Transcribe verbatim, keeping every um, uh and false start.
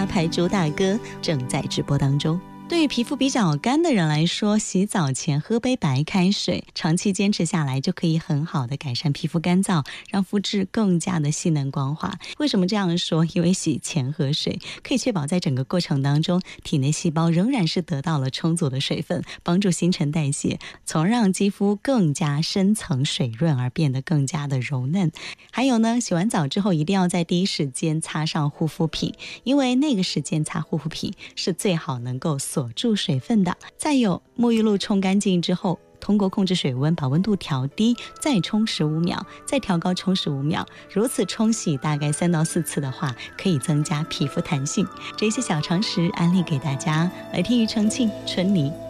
大牌主打歌正在直播当中。对于皮肤比较干的人来说，洗澡前喝杯白开水，长期坚持下来就可以很好的改善皮肤干燥，让肤质更加的细嫩光滑。为什么这样说？因为洗前喝水可以确保在整个过程当中，体内细胞仍然是得到了充足的水分，帮助新陈代谢，从而让肌肤更加深层水润而变得更加的柔嫩。还有呢，洗完澡之后一定要在第一时间擦上护肤品，因为那个时间擦护肤品是最好能够锁住水分的。再有，沐浴露冲干净之后，通过控制水温把温度调低，再冲十五秒，再调高冲十五秒，如此冲洗大概三到四次的话，可以增加皮肤弹性。这些小常识安利给大家。来听庾澄庆《春泥》。